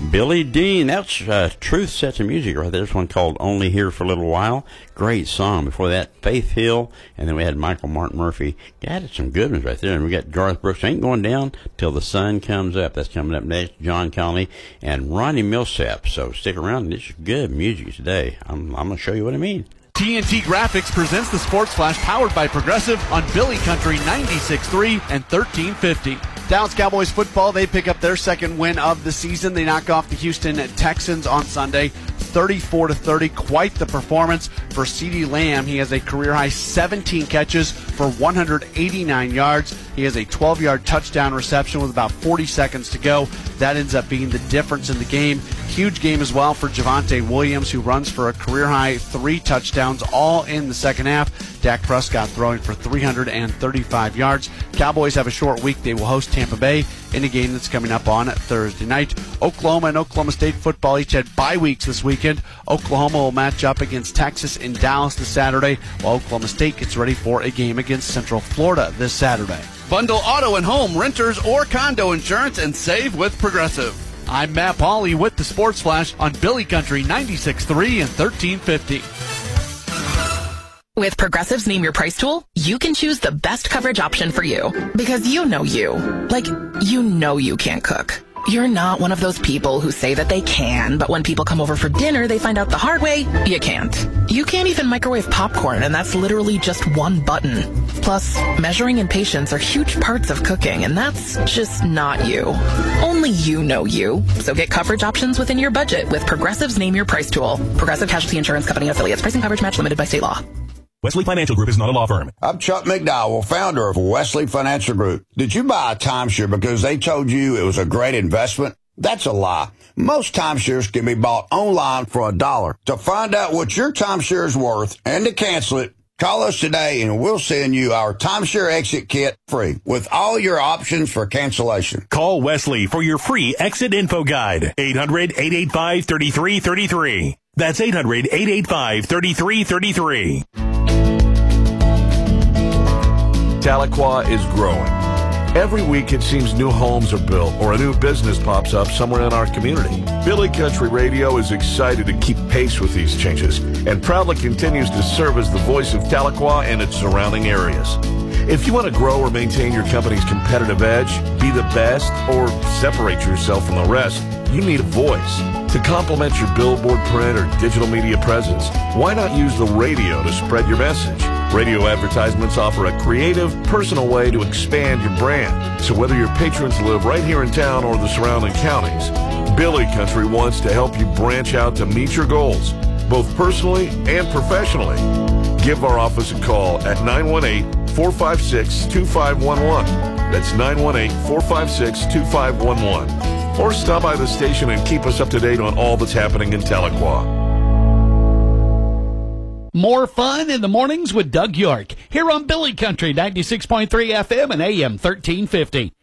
Billy Dean, that's Truth Sets of Music right there. There's one called Only Here for a Little While. Great song. Before that, Faith Hill, and then we had Michael Martin Murphy. Got some good ones right there. And we got Garth Brooks, Ain't Going Down Till the Sun Comes Up. That's coming up next. John Conley and Ronnie Millsap. So stick around. This is good music today. I'm going to show you what I mean. TNT Graphics presents the Sports Flash powered by Progressive on Billy Country 96.3 and 1350. Dallas Cowboys football, they pick up their second win of the season. They knock off the Houston Texans on Sunday, 34-30. Quite the performance for CeeDee Lamb. He has a career-high 17 catches for 189 yards. He has a 12-yard touchdown reception with about 40 seconds to go. That ends up being the difference in the game. Huge game as well for Javonte Williams, who runs for a career-high 3 touchdowns, all in the second half. Dak Prescott throwing for 335 yards. Cowboys have a short week. They will host Tampa Bay in a game that's coming up on Thursday night. Oklahoma and Oklahoma State football each had bye weeks this weekend. Oklahoma will match up against Texas in Dallas this Saturday, while Oklahoma State gets ready for a game against Central Florida this Saturday. Bundle auto and home, renters, or condo insurance and save with Progressive. I'm Matt Pauley with the Sports Flash on Billy Country 96.3 and 1350. With Progressive's Name Your Price tool, you can choose the best coverage option for you. Because you know you. Like, you know you can't cook. You're not one of those people who say that they can, but when people come over for dinner, they find out the hard way, you can't. You can't even microwave popcorn, and that's literally just one button. Plus, measuring and patience are huge parts of cooking, and that's just not you. Only you know you. So get coverage options within your budget with Progressive's Name Your Price tool. Progressive Casualty Insurance Company affiliates. Pricing coverage match limited by state law. Wesley Financial Group is not a law firm. I'm Chuck McDowell, founder of Wesley Financial Group. Did you buy a timeshare because they told you it was a great investment? That's a lie. Most timeshares can be bought online for $1. To find out what your timeshare is worth and to cancel it, call us today and we'll send you our timeshare exit kit free with all your options for cancellation. Call Wesley for your free exit info guide. 800-885-3333. That's 800-885-3333. Tahlequah is growing. Every week it seems new homes are built or a new business pops up somewhere in our community. Billy Country Radio is excited to keep pace with these changes and proudly continues to serve as the voice of Tahlequah and its surrounding areas. If you want to grow or maintain your company's competitive edge, be the best, or separate yourself from the rest, you need a voice. To complement your billboard print or digital media presence, why not use the radio to spread your message? Radio advertisements offer a creative, personal way to expand your brand. So whether your patrons live right here in town or the surrounding counties, Billy Country wants to help you branch out to meet your goals, both personally and professionally. Give our office a call at 918-456-2511. That's 918-456-2511. Or stop by the station and keep us up to date on all that's happening in Tahlequah. More fun in the mornings with Doug York here on Billy Country 96.3 FM and AM 1350.